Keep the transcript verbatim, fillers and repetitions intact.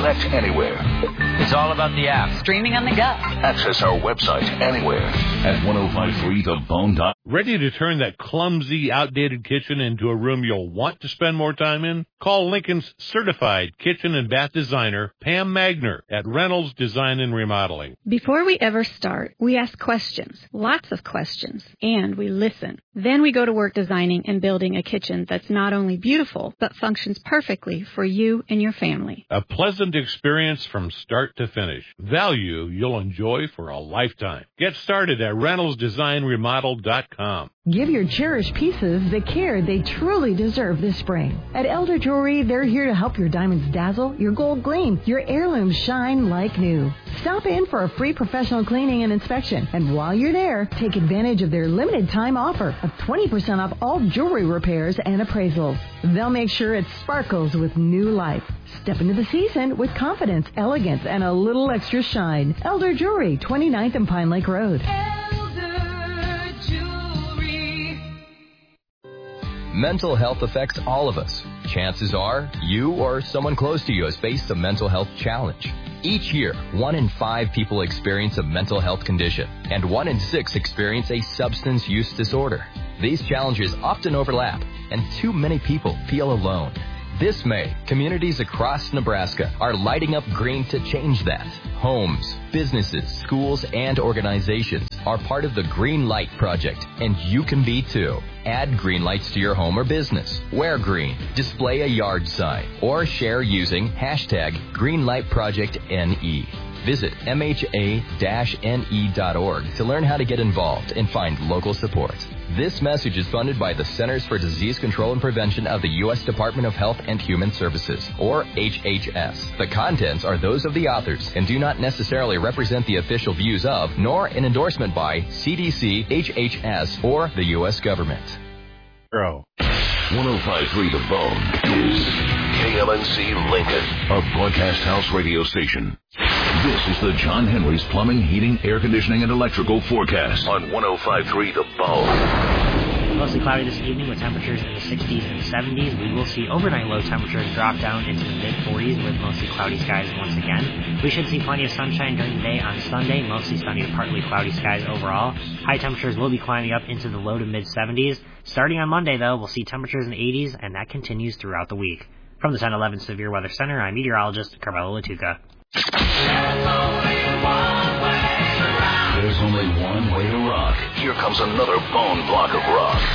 Connect anywhere. It's all about the app. Streaming on the go. Access our website anywhere at ten fifty-three the bone. Ready to turn that clumsy, outdated kitchen into a room you'll want to spend more time in? Call Lincoln's certified kitchen and bath designer, Pam Magner, at Reynolds Design and Remodeling. Before we ever start, we ask questions, lots of questions, and we listen. Then we go to work designing and building a kitchen that's not only beautiful, but functions perfectly for you and your family. A pleasant experience from start to finish. Value you'll enjoy for a lifetime. Get started at reynolds design remodel dot com. Give your cherished pieces the care they truly deserve this spring. At Elder Jewelry, they're here to help your diamonds dazzle, your gold gleam, your heirlooms shine like new. Stop in for a free professional cleaning and inspection. And while you're there, take advantage of their limited time offer of twenty percent off all jewelry repairs and appraisals. They'll make sure it sparkles with new life. Step into the season with confidence, elegance, and a little extra shine. Elder Jewelry, twenty-ninth and Pine Lake Road. Mental health affects all of us. Chances are you or someone close to you has faced a mental health challenge. Each year, one in five people experience a mental health condition, and one in six experience a substance use disorder. These challenges often overlap, and too many people feel alone. This May, communities across Nebraska are lighting up green to change that. Homes, businesses, schools, and organizations are part of the Green Light Project, and you can be too. Add green lights to your home or business. Wear green, display a yard sign, or share using hashtag GreenLightProjectNE. Visit M H A N E dot org to learn how to get involved and find local support. This message is funded by the Centers for Disease Control and Prevention of the U S Department of Health and Human Services, or H H S. The contents are those of the authors and do not necessarily represent the official views of, nor an endorsement by, C D C, H H S, or the U S government. Bro. ten fifty-three The Bone is K L N C Lincoln, a broadcast house radio station. This is the John Henry's Plumbing, Heating, Air Conditioning, and Electrical forecast on ten fifty-three The Bone. Mostly cloudy this evening with temperatures in the sixties and seventies. We will see overnight low temperatures drop down into the mid-forties with mostly cloudy skies once again. We should see plenty of sunshine during the day on Sunday, mostly sunny to partly cloudy skies overall. High temperatures will be climbing up into the low to mid-seventies. Starting on Monday, though, we'll see temperatures in the eighties, and that continues throughout the week. From the ten eleven Severe Weather Center, I'm meteorologist Carmelo Latuca. There's only one way to rock. Here comes another bone block of rock.